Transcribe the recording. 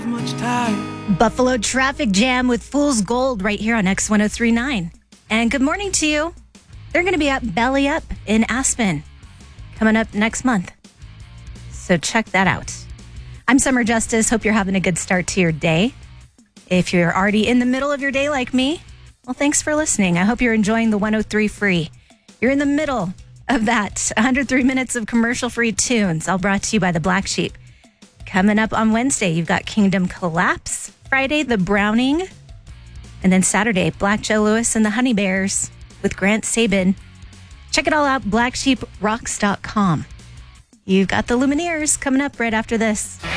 much time. Buffalo Traffic Jam with Fool's Gold right here on X1039. And good morning to you. They're going to be at Belly Up in Aspen coming up next month. So check that out. I'm Summer Justice. Hope you're having a good start to your day. If you're already in the middle of your day like me, well, thanks for listening. I hope you're enjoying the 103 free. You're in the middle of that 103 minutes of commercial-free tunes, all brought to you by the Black Sheep. Coming up on Wednesday, you've got Kingdom Collapse. Friday, The Browning. And then Saturday, Black Joe Lewis and the Honey Bears with Grant Sabin. Check it all out, blacksheeprocks.com. You've got the Lumineers coming up right after this.